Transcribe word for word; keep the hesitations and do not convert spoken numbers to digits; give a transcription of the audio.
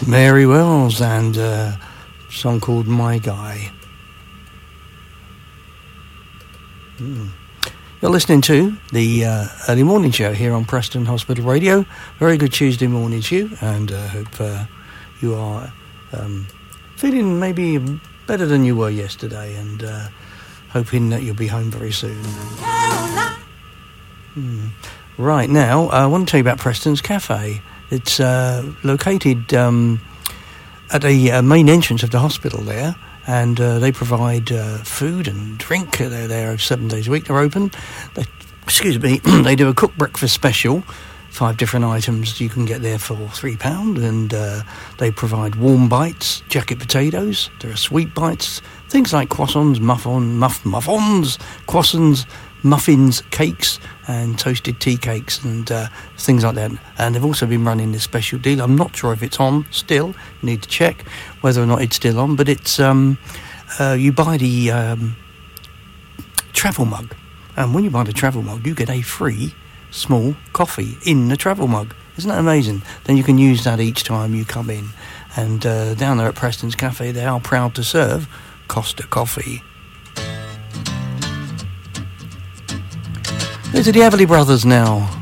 Mary Wells and uh, a song called My Guy. Mm. You're listening to the uh, early morning show here on Preston Hospital Radio. Very good Tuesday morning to you, and I uh, hope uh, you are um, feeling maybe better than you were yesterday, and uh, hoping that you'll be home very soon. Mm. Right, now I want to tell you about Preston's Cafe. It's uh, located um, at the uh, main entrance of the hospital there, and uh, they provide uh, food and drink. They're there seven days a week. They're open. They, excuse me. They do a cooked breakfast special, five different items you can get there for three pound, and uh, they provide warm bites, jacket potatoes. There are sweet bites, things like croissants, muffin, muff, muffins, croissants, muffins, cakes, and toasted tea cakes, and uh, things like that. And they've also been running this special deal. I'm not sure if it's on still. You need to check whether or not it's still on. But it's um, uh, you buy the um, travel mug, and when you buy the travel mug, you get a free small coffee in the travel mug. Isn't that amazing? Then you can use that each time you come in. And uh, down there at Preston's Cafe, they are proud to serve Costa Coffee. These are the Everly Brothers now.